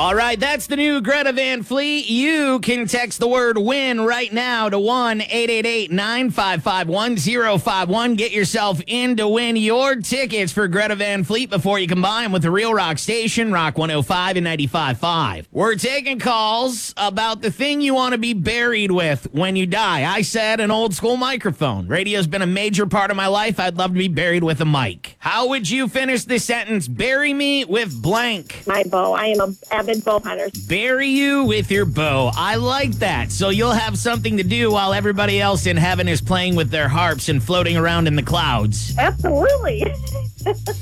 All right, that's the new Greta Van Fleet. You can text the word WIN right now to 1-888-955-1051. Get yourself in to win your tickets for Greta Van Fleet before you combine with the Real Rock Station, Rock 105 and 95.5. We're taking calls about the thing you want to be buried with when you die. I said an old school microphone. Radio's been a major part of my life. I'd love to be buried with a mic. How would you finish this sentence? Bury me with blank. My bow. I am an avid bow hunter. Bury you with your bow. I like that. So you'll have something to do while everybody else in heaven is playing with their harps and floating around in the clouds. Absolutely.